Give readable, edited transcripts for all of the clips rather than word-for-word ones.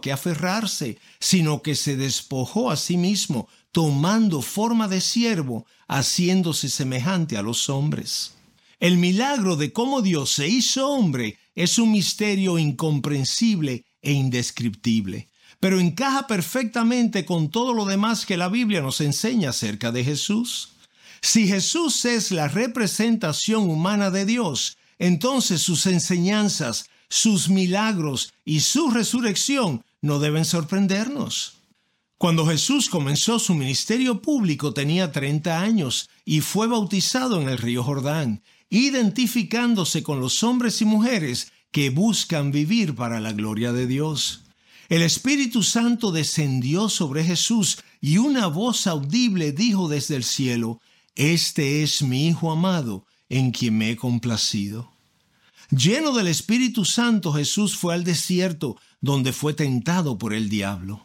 que aferrarse, sino que se despojó a sí mismo, tomando forma de siervo, haciéndose semejante a los hombres. El milagro de cómo Dios se hizo hombre es un misterio incomprensible e indescriptible, pero encaja perfectamente con todo lo demás que la Biblia nos enseña acerca de Jesús. Si Jesús es la representación humana de Dios, entonces sus enseñanzas, sus milagros y su resurrección no deben sorprendernos. Cuando Jesús comenzó su ministerio público tenía 30 años y fue bautizado en el río Jordán, identificándose con los hombres y mujeres que buscan vivir para la gloria de Dios. El Espíritu Santo descendió sobre Jesús y una voz audible dijo desde el cielo: «Este es mi Hijo amado, en quien me he complacido». Lleno del Espíritu Santo, Jesús fue al desierto, donde fue tentado por el diablo.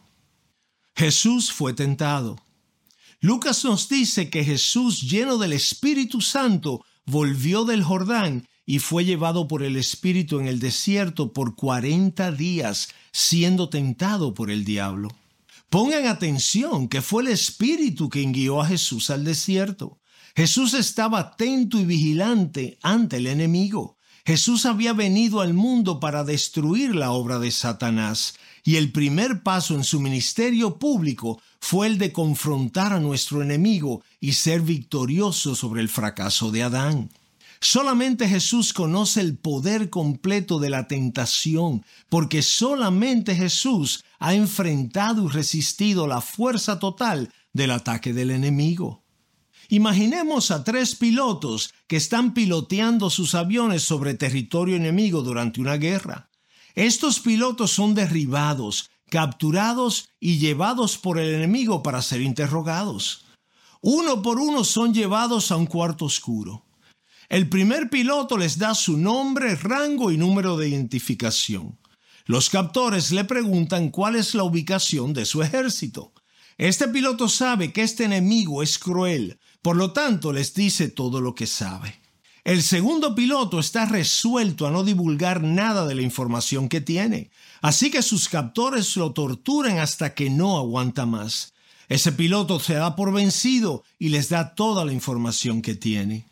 Jesús fue tentado. Lucas nos dice que Jesús, lleno del Espíritu Santo, volvió del Jordán y fue llevado por el Espíritu en el desierto por 40 días, siendo tentado por el diablo. Pongan atención que fue el Espíritu quien guió a Jesús al desierto. Jesús estaba atento y vigilante ante el enemigo. Jesús había venido al mundo para destruir la obra de Satanás, y el primer paso en su ministerio público fue el de confrontar a nuestro enemigo y ser victorioso sobre el fracaso de Adán. Solamente Jesús conoce el poder completo de la tentación, porque solamente Jesús ha enfrentado y resistido la fuerza total del ataque del enemigo. Imaginemos a 3 pilotos que están piloteando sus aviones sobre territorio enemigo durante una guerra. Estos pilotos son derribados, capturados y llevados por el enemigo para ser interrogados. Uno por uno son llevados a un cuarto oscuro. El primer piloto les da su nombre, rango y número de identificación. Los captores le preguntan cuál es la ubicación de su ejército. Este piloto sabe que este enemigo es cruel, por lo tanto les dice todo lo que sabe. El segundo piloto está resuelto a no divulgar nada de la información que tiene, así que sus captores lo torturan hasta que no aguanta más. Ese piloto se da por vencido y les da toda la información que tiene.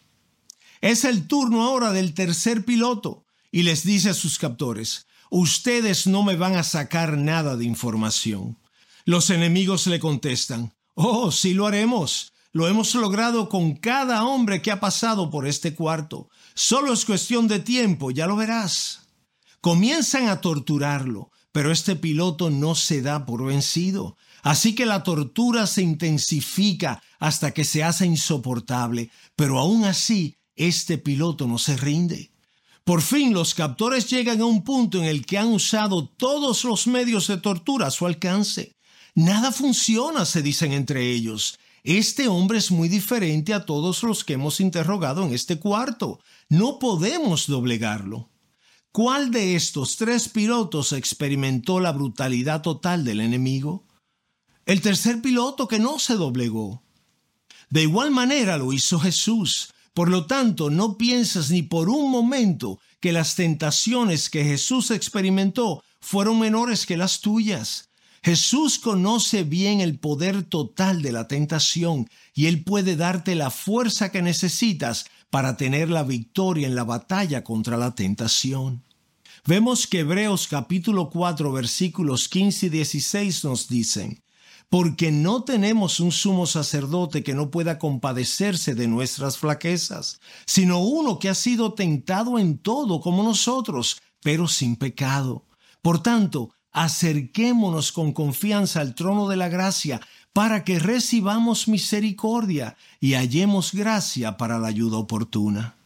Es el turno ahora del tercer piloto y les dice a sus captores: «Ustedes no me van a sacar nada de información». Los enemigos le contestan: «Oh, sí lo haremos. Lo hemos logrado con cada hombre que ha pasado por este cuarto. Solo es cuestión de tiempo, ya lo verás». Comienzan a torturarlo, pero este piloto no se da por vencido. Así que la tortura se intensifica hasta que se hace insoportable, pero aún así este piloto no se rinde. Por fin los captores llegan a un punto en el que han usado todos los medios de tortura a su alcance. «Nada funciona», se dicen entre ellos. «Este hombre es muy diferente a todos los que hemos interrogado en este cuarto. No podemos doblegarlo». ¿Cuál de estos 3 pilotos experimentó la brutalidad total del enemigo? El tercer piloto, que no se doblegó. De igual manera lo hizo Jesús. Por lo tanto, no pienses ni por un momento que las tentaciones que Jesús experimentó fueron menores que las tuyas. Jesús conoce bien el poder total de la tentación y Él puede darte la fuerza que necesitas para tener la victoria en la batalla contra la tentación. Vemos que Hebreos capítulo 4 versículos 15 y 16 nos dicen: «Porque no tenemos un sumo sacerdote que no pueda compadecerse de nuestras flaquezas, sino uno que ha sido tentado en todo como nosotros, pero sin pecado. Por tanto, acerquémonos con confianza al trono de la gracia para que recibamos misericordia y hallemos gracia para la ayuda oportuna».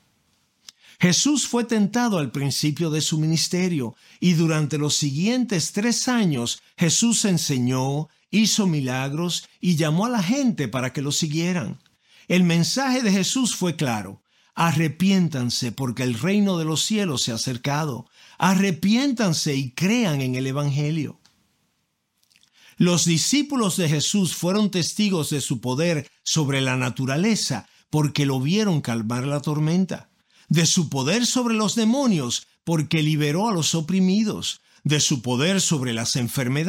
Jesús fue tentado al principio de su ministerio y durante los siguientes 3 años Jesús enseñó, hizo milagros y llamó a la gente para que lo siguieran. El mensaje de Jesús fue claro: arrepiéntanse porque el reino de los cielos se ha acercado. Arrepiéntanse y crean en el Evangelio. Los discípulos de Jesús fueron testigos de su poder sobre la naturaleza porque lo vieron calmar la tormenta, de su poder sobre los demonios porque liberó a los oprimidos, de su poder sobre las enfermedades